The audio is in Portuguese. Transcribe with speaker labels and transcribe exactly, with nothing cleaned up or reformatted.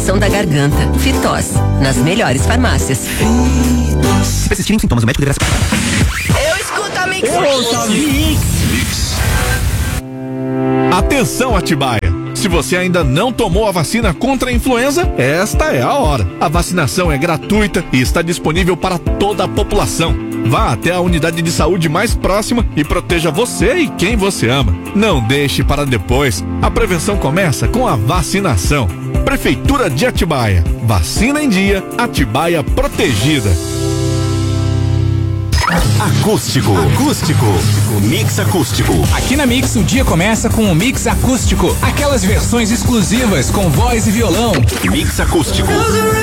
Speaker 1: inflamação da garganta. Fitós, nas melhores farmácias.
Speaker 2: Se persistirem sintomas, o médico deverá se...
Speaker 1: Eu escuto a Mix.
Speaker 3: Eu ouço a Mix.
Speaker 4: Atenção, Atibaia! Se você ainda não tomou a vacina contra a influenza, esta é a hora. A vacinação é gratuita e está disponível para toda a população. Vá até a unidade de saúde mais próxima e proteja você e quem você ama. Não deixe para depois. A prevenção começa com a vacinação. Prefeitura de Atibaia. Vacina em dia, Atibaia protegida.
Speaker 5: Acústico. Acústico. Mix acústico.
Speaker 6: Aqui na Mix o dia começa com o Mix acústico. Aquelas versões exclusivas com voz e violão.
Speaker 5: Mix acústico.